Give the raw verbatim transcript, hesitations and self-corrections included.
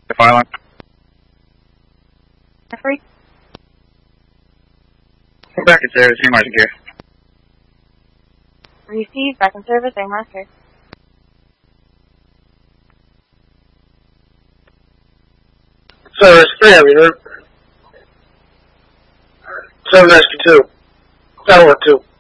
The fire line. Free. We're back in service, here, Martin Gear. Received, back in service, I'm master. Service three, I mean, seven rescue two. Tower two.